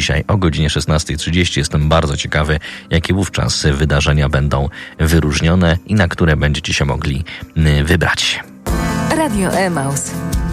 dzisiaj o godzinie 16:30. Jestem bardzo ciekawy, jakie wówczas wydarzenia będą wyróżnione i na które będziecie się mogli wybrać. Radio Emaus.